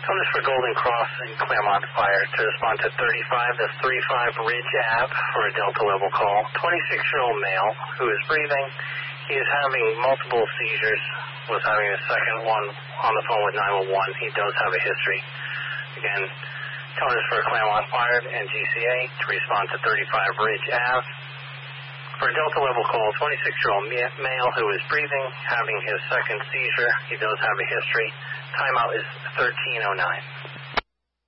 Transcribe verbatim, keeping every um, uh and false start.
Tone is for Golden Cross and Claremont Fire to respond to thirty-five, that's thirty-five Ridge Avenue for a Delta level call. twenty-six-year-old male who is breathing. He is having multiple seizures, was having a second one on the phone with nine one one. He does have a history. Again, tone is for Claremont Fire and G C A to respond to thirty-five Ridge Avenue. For a Delta level call, twenty-six-year-old male who is breathing, having his second seizure. He does have a history. Timeout is thirteen oh nine.